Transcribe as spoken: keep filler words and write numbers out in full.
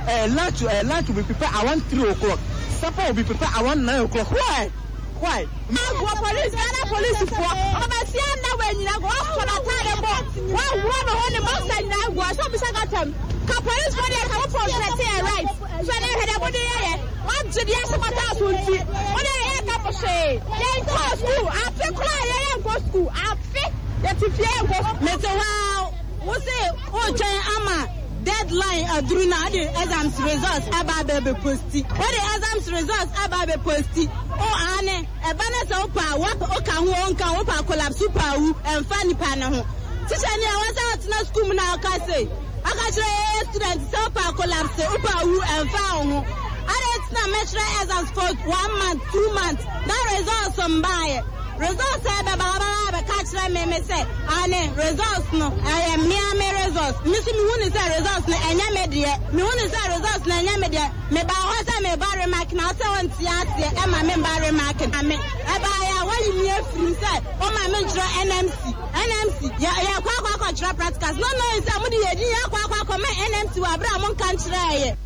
uh, lunch uh, lunch will be prepared around three o'clock. Supper will be prepared around nine o'clock. Why? Why? Police, Ghana police for. Overseer now when you go for a time. One woman on the mountain now was up beside them. Police for the come for the right. So they had a body here. One to the Asabata will see. What I have to say. They go to school. I feel cry. I go to school. I feel that if you go. Mister Wow. What's it? Oh, Jay Ama. Deadline uh, during the exams results about baby posty. What the exams results about baby posty? Oh, Anne, a banner so power, what Oka won't come up and collapse super and funny panel. Teacher, I was out in school now, I say. I got your students so power collapse super and found. I don't know measure exams for one month, two months. That results some buy. Results say baba catch them me say ane results no I am me me results me see me who say results na enya me de me who say results na enya me de me ba ho say me ba remark na say won ti ase e ma me ba remark na me e ba ya why me free say o ma me jira N M C N M C ya ya kwa kwa kwa jira practicals no no say mo de ye din ya kwa kwa kwa me N M C wa bra mo kan jira ye